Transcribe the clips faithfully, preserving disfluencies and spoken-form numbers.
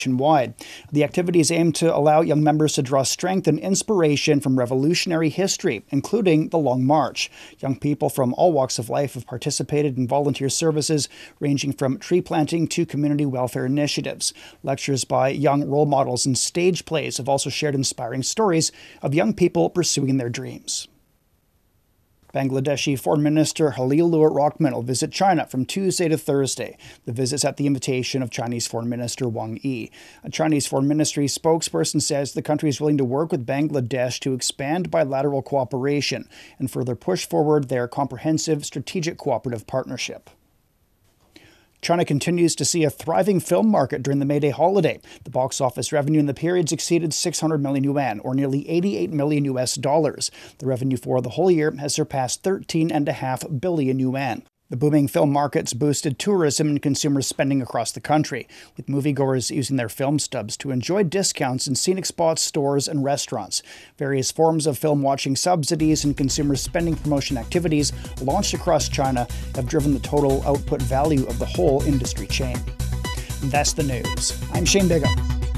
nationwide. The activities aim to allow young members to draw strength and inspiration from revolutionary history, including the Long March. Young people from all walks of life have participated in volunteer services ranging from tree planting to community welfare initiatives. Lectures by young role models and stage plays have also shared inspiring stories of young people pursuing their dreams. Bangladeshi Foreign Minister Halilur Rahman will visit China from Tuesday to Thursday. The visit's at the invitation of Chinese Foreign Minister Wang Yi. A Chinese Foreign Ministry spokesperson says the country is willing to work with Bangladesh to expand bilateral cooperation and further push forward their comprehensive strategic cooperative partnership. China continues to see a thriving film market during the May Day holiday. The box office revenue in the period exceeded six hundred million yuan, or nearly eighty-eight million U S dollars. The revenue for the whole year has surpassed thirteen point five billion yuan. The booming film markets boosted tourism and consumer spending across the country, with moviegoers using their film stubs to enjoy discounts in scenic spots, stores, and restaurants. Various forms of film watching subsidies and consumer spending promotion activities launched across China have driven the total output value of the whole industry chain. That's the news. I'm Shane Bigham.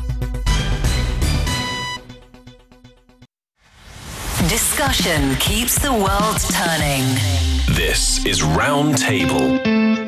Discussion keeps the world turning. This is Roundtable.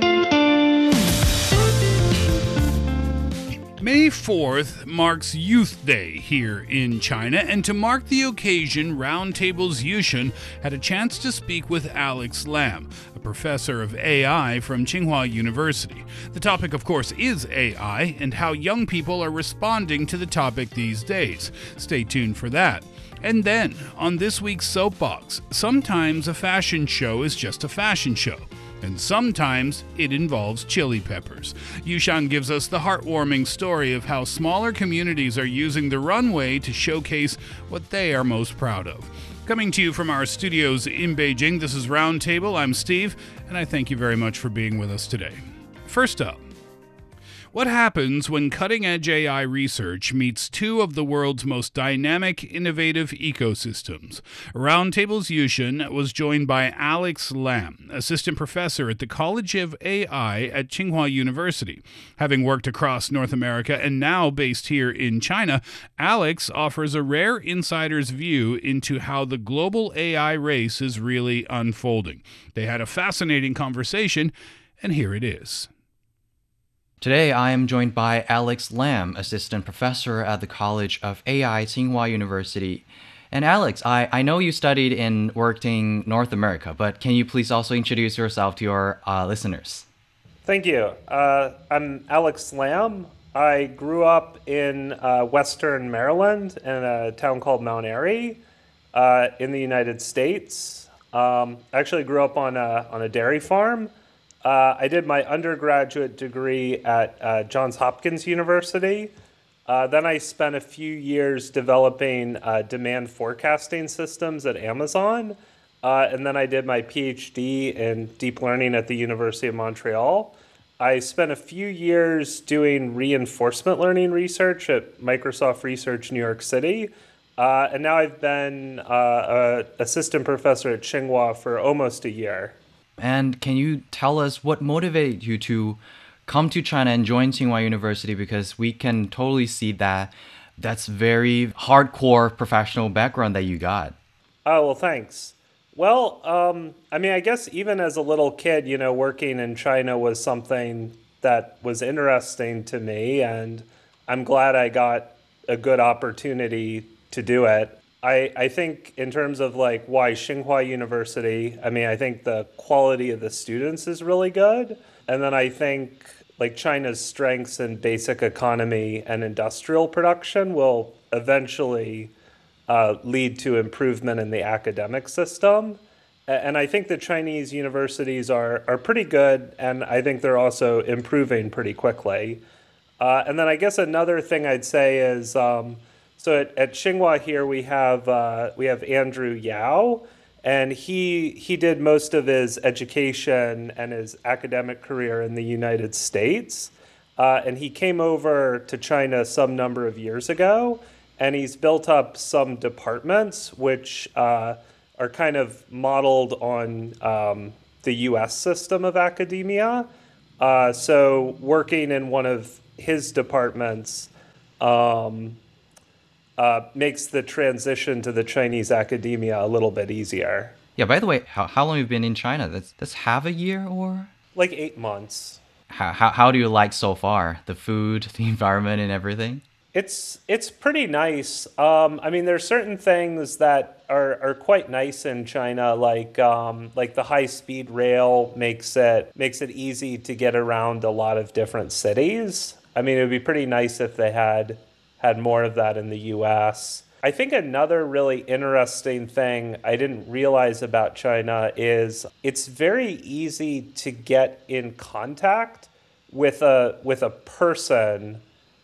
May fourth marks Youth Day here in China, and to mark the occasion, Roundtable's Yushun had a chance to speak with Alex Lam, a professor of A I from Tsinghua University. The topic, of course, is A I and how young people are responding to the topic these days. Stay tuned for that. And then, on this week's Soapbox, sometimes a fashion show is just a fashion show, and sometimes it involves chili peppers. Yushan gives us the heartwarming story of how smaller communities are using the runway to showcase what they are most proud of. Coming to you from our studios in Beijing, this is Roundtable. I'm Steve, and I thank you very much for being with us today. First up, what happens when cutting-edge A I research meets two of the world's most dynamic, innovative ecosystems? Roundtable's Yushun was joined by Alex Lam, assistant professor at the College of A I at Tsinghua University. Having worked across North America and now based here in China, Alex offers a rare insider's view into how the global A I race is really unfolding. They had a fascinating conversation, and here it is. Today, I am joined by Alex Lam, Assistant Professor at the College of A I, Tsinghua University. And Alex, I, I know you studied and worked in North America, but can you please also introduce yourself to your uh, listeners? Thank you. Uh, I'm Alex Lam. I grew up in uh, Western Maryland in a town called Mount Airy uh, in the United States. Um, I actually grew up on a, on a dairy farm. Uh, I did my undergraduate degree at uh, Johns Hopkins University. Uh, then I spent a few years developing uh, demand forecasting systems at Amazon. Uh, and then I did my PhD in deep learning at the University of Montreal. I spent a few years doing reinforcement learning research at Microsoft Research New York City. Uh, and now I've been uh, an assistant professor at Tsinghua for almost a year. And can you tell us what motivated you to come to China and join Tsinghua University? Because we can totally see that that's very hardcore professional background that you got. Oh, well, thanks. Well, um, I mean, I guess even as a little kid, you know, working in China was something that was interesting to me, and I'm glad I got a good opportunity to do it. I, I think in terms of like why Tsinghua University, I mean, I think the quality of the students is really good. And then I think like China's strengths in basic economy and industrial production will eventually uh, lead to improvement in the academic system. And I think the Chinese universities are, are pretty good, and I think they're also improving pretty quickly. Uh, and then I guess another thing I'd say is, um, So at, at Tsinghua here, we have uh, we have Andrew Yao, and he he did most of his education and his academic career in the United States, uh, and he came over to China some number of years ago, and he's built up some departments which uh, are kind of modeled on um, the U S system of academia. Uh, so working in one of his departments, um, uh, makes the transition to the Chinese academia a little bit easier. Yeah, by the way, how, how long have you been in China? That's that's half a year or? Like eight months. How, how, how do you like so far? The food, the environment, and everything? It's it's pretty nice. Um, I mean, there's certain things that are, are quite nice in China, like um, like the high speed rail makes it makes it easy to get around a lot of different cities. I mean, it would be pretty nice if they had had more of that in the U S. I think another really interesting thing I didn't realize about China is it's very easy to get in contact with a with a person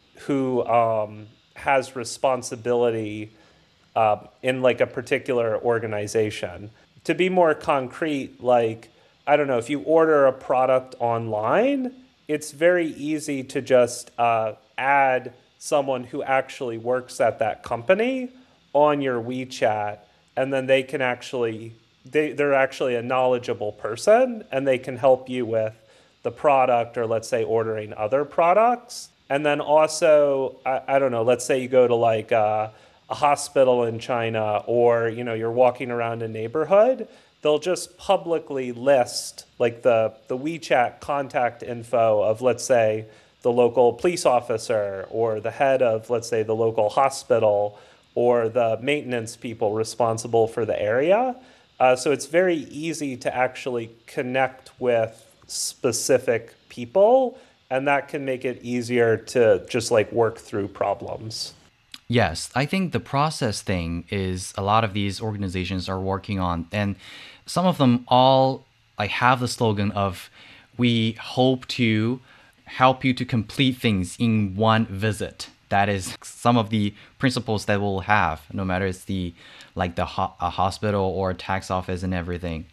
who um, has responsibility uh, in like a particular organization. To be more concrete, like, I don't know, if you order a product online, it's very easy to just uh, add someone who actually works at that company on your WeChat, and then they can actually, they, they're actually a knowledgeable person, and they can help you with the product, or let's say ordering other products. And then also, I, I don't know, let's say you go to like a, a hospital in China, or, you know, you're walking around a neighborhood, they'll just publicly list like the, the WeChat contact info of, let's say, the local police officer, or the head of, let's say, the local hospital, or the maintenance people responsible for the area. Uh, so it's very easy to actually connect with specific people, and that can make it easier to just like work through problems. Yes, I think the process thing is a lot of these organizations are working on, and some of them all like have the slogan of, we hope to help you to complete things in one visit. That is some of the principles that we'll have, no matter it's the like the ho- a hospital or a tax office and everything.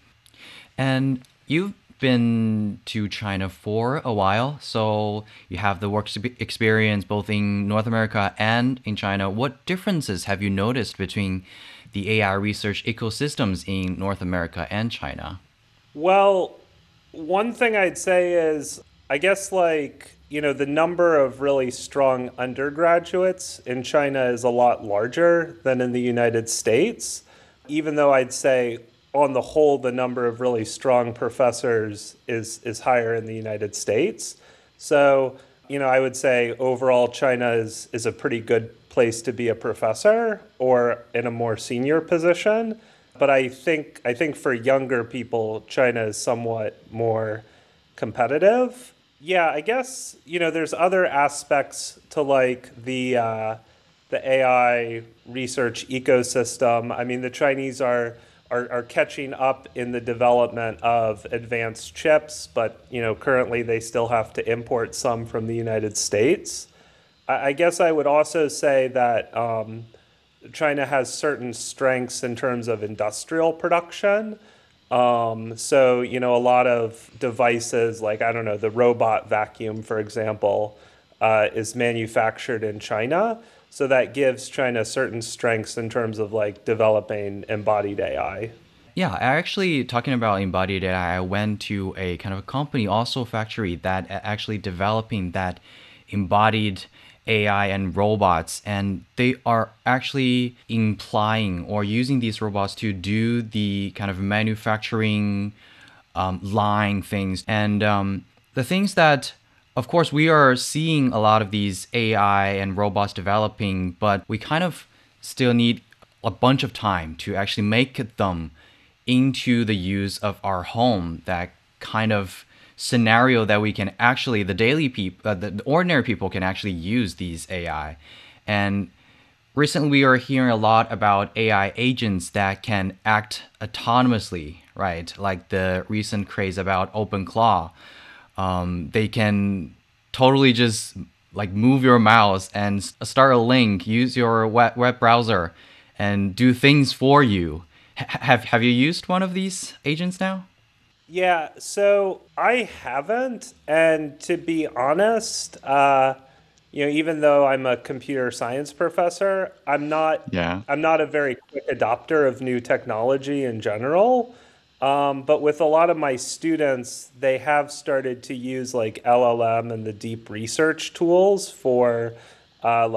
And you've been to China for a while, so you have the work experience both in North America and in China. What differences have you noticed between the A I research ecosystems in North America and China? Well, one thing I'd say is, I guess, like, you know, the number of really strong undergraduates in China is a lot larger than in the United States, even though I'd say on the whole, the number of really strong professors is, is higher in the United States. So, you know, I would say overall China is, is a pretty good place to be a professor or in a more senior position. But I think I think for younger people, China is somewhat more competitive. Yeah, I guess, you know, there's other aspects to like the uh, the A I research ecosystem. I mean, the Chinese are Are, are catching up in the development of advanced chips, but you know currently they still have to import some from the United States. I, I guess I would also say that um, China has certain strengths in terms of industrial production. Um, so you know a lot of devices, like I don't know, the robot vacuum, for example, uh, is manufactured in China. So that gives China certain strengths in terms of like developing embodied A I. Yeah, actually talking about embodied A I, I went to a kind of a company, also factory, that actually developing that embodied A I and robots, and they are actually implying or using these robots to do the kind of manufacturing um, line things. And um, the things that, of course, we are seeing a lot of these A I and robots developing, but we kind of still need a bunch of time to actually make them into the use of our home, that kind of scenario that we can actually, the daily people, uh, the, the ordinary people can actually use these A I. And recently we are hearing a lot about A I agents that can act autonomously, right? Like the recent craze about OpenClaw. Um, they can totally just like move your mouse and start a link, use your web, web browser, and do things for you. H- have Have you used one of these agents now? Yeah, so I haven't, and to be honest, uh, you know, even though I'm a computer science professor, I'm not. Yeah. I'm not a very quick adopter of new technology in general. Um, but with a lot of my students, they have started to use like L L M and the deep research tools for uh,